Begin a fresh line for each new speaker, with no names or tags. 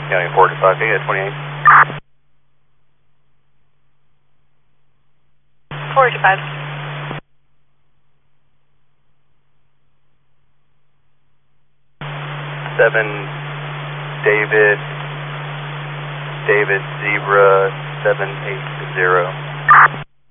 County 4 to 5, yeah, 28.
4 to 5.
7, David, Zebra, 780.